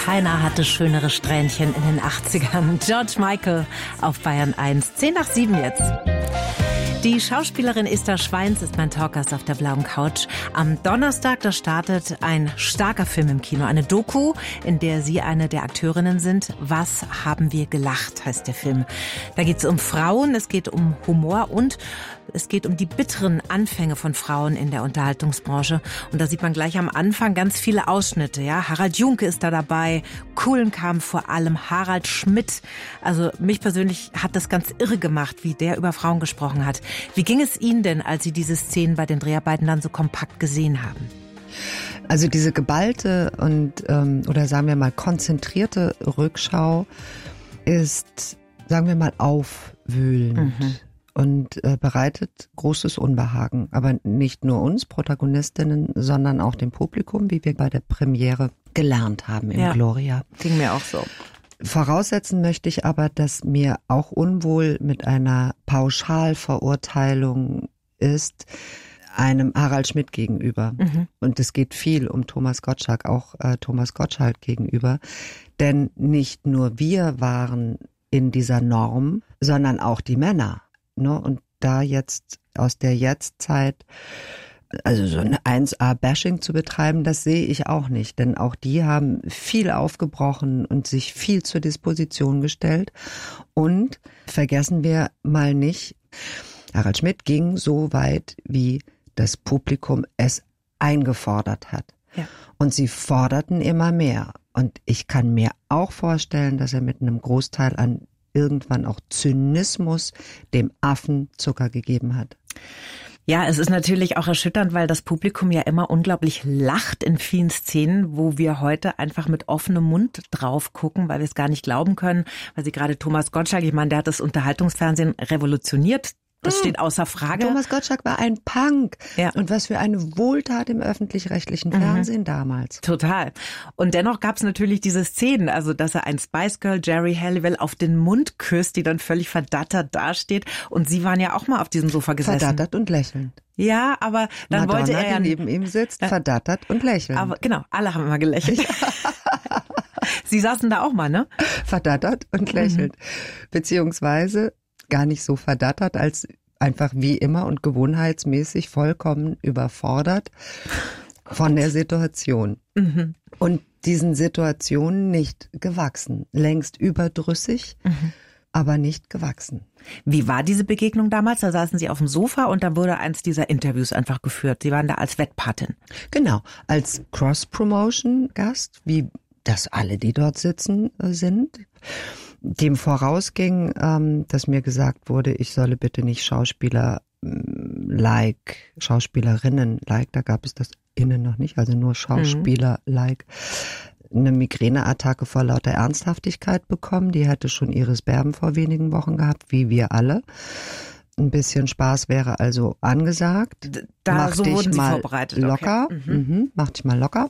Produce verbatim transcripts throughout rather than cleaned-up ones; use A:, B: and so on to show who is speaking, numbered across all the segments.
A: Keiner hatte schönere Strähnchen in den achtzigern. George Michael auf Bayern eins. Zehn nach sieben jetzt. Die Schauspielerin Esther Schweins ist mein Talkgast auf der blauen Couch. Am Donnerstag, da startet ein starker Film im Kino, eine Doku, in der Sie eine der Akteurinnen sind. Was haben wir gelacht, heißt der Film. Da geht es um Frauen, es geht um Humor und es geht um die bitteren Anfänge von Frauen in der Unterhaltungsbranche. Und da sieht man gleich am Anfang ganz viele Ausschnitte. Ja, Harald Junke ist da dabei, Kuhlenkampf vor allem, Harald Schmidt. Also mich persönlich hat das ganz irre gemacht, wie der über Frauen gesprochen hat. Wie ging es Ihnen denn, als Sie diese Szenen bei den Dreharbeiten dann so kompakt gesehen haben?
B: Also diese geballte und ähm, oder sagen wir mal konzentrierte Rückschau ist, sagen wir mal, aufwühlend. Mhm. Und äh, bereitet großes Unbehagen. Aber nicht nur uns Protagonistinnen, sondern auch dem Publikum, wie wir bei der Premiere gelernt haben im
A: ja,
B: Gloria.
A: Ging mir auch so.
B: Voraussetzen möchte ich aber, dass mir auch unwohl mit einer Pauschalverurteilung ist, einem Harald Schmidt gegenüber. Mhm. Und es geht viel um Thomas Gottschalk, auch äh, Thomas Gottschalk gegenüber. Denn nicht nur wir waren in dieser Norm, sondern auch die Männer. Ne? Und da jetzt aus der Jetztzeit, also so ein eins A-Bashing zu betreiben, das sehe ich auch nicht. Denn auch die haben viel aufgebrochen und sich viel zur Disposition gestellt. Und vergessen wir mal nicht, Harald Schmidt ging so weit, wie das Publikum es eingefordert hat. Ja. Und sie forderten immer mehr. Und ich kann mir auch vorstellen, dass er mit einem Großteil an irgendwann auch Zynismus dem Affen Zucker gegeben hat.
A: Ja, es ist natürlich auch erschütternd, weil das Publikum ja immer unglaublich lacht in vielen Szenen, wo wir heute einfach mit offenem Mund drauf gucken, weil wir es gar nicht glauben können, weil Sie gerade Thomas Gottschalk, ich meine, der hat das Unterhaltungsfernsehen revolutioniert. Das steht außer Frage.
B: Thomas Gottschalk war ein Punk. Ja. Und was für eine Wohltat im öffentlich-rechtlichen Fernsehen mhm. damals.
A: Total. Und dennoch gab es natürlich diese Szenen, also dass er ein Spice Girl, Jerry Halliwell, auf den Mund küsst, die dann völlig verdattert dasteht. Und Sie waren ja auch mal auf diesem Sofa gesessen.
B: Verdattert und lächelnd.
A: Ja, aber dann
B: Madonna,
A: wollte er ja...
B: die neben ihm sitzt, äh, verdattert und lächelnd.
A: Aber genau, alle haben immer gelächelt. Sie saßen da auch mal, ne?
B: Verdattert und lächelnd. Mhm. Beziehungsweise gar nicht so verdattert, als einfach wie immer und gewohnheitsmäßig vollkommen überfordert von der Situation. Mhm. Und diesen Situationen nicht gewachsen. Längst überdrüssig, mhm. aber nicht gewachsen.
A: Wie war diese Begegnung damals? Da saßen Sie auf dem Sofa und dann wurde eins dieser Interviews einfach geführt. Sie waren da als Wettpatin.
B: Genau, als Cross-Promotion-Gast, wie das alle, die dort sitzen, sind. Dem vorausging, ähm, dass mir gesagt wurde, ich solle bitte nicht Schauspieler like, Schauspielerinnen like, da gab es das innen noch nicht, also nur Schauspieler like, eine Migräneattacke vor lauter Ernsthaftigkeit bekommen. Die hatte schon Iris Berben vor wenigen Wochen gehabt, wie wir alle. Ein bisschen Spaß wäre also angesagt.
A: Da
B: mach
A: so
B: dich
A: wurden Sie
B: mal
A: vorbereitet.
B: Locker,
A: okay. mhm.
B: Mhm, mach dich mal locker.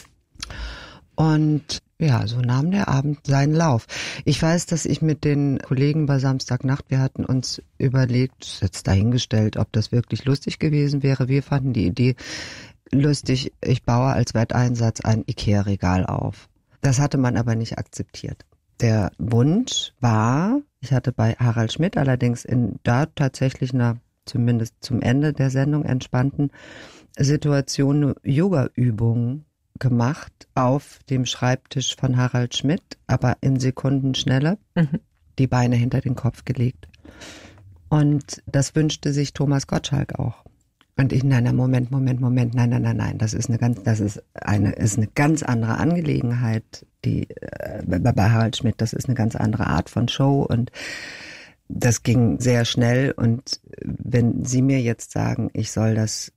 B: Und ja, so nahm der Abend seinen Lauf. Ich weiß, dass ich mit den Kollegen bei Samstagnacht, wir hatten uns überlegt, jetzt dahingestellt, ob das wirklich lustig gewesen wäre. Wir fanden die Idee lustig, ich baue als Wetteinsatz ein Ikea-Regal auf. Das hatte man aber nicht akzeptiert. Der Wunsch war, ich hatte bei Harald Schmidt allerdings in da tatsächlich einer, zumindest zum Ende der Sendung entspannten Situation, eine Yoga-Übung gemacht auf dem Schreibtisch von Harald Schmidt, aber in Sekundenschnelle, mhm. die Beine hinter den Kopf gelegt. Und das wünschte sich Thomas Gottschalk auch. Und ich, nein, nein, Moment, Moment, Moment, nein, nein, nein, nein, das ist eine ganz, das ist eine, ist eine ganz andere Angelegenheit, die, äh, bei Harald Schmidt, das ist eine ganz andere Art von Show und das ging sehr schnell und wenn Sie mir jetzt sagen, ich soll das